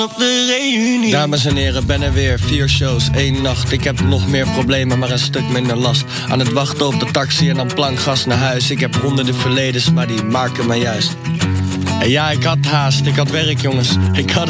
op de reunie. Dames en heren, ben er weer. 4 shows, 1 nacht. Ik heb nog meer problemen, maar een stuk minder last. Aan het wachten op de taxi en dan plankgas naar huis. Ik heb honderden verledens, maar die maken me juist. En ja, ik had haast, ik had werk jongens. Ik had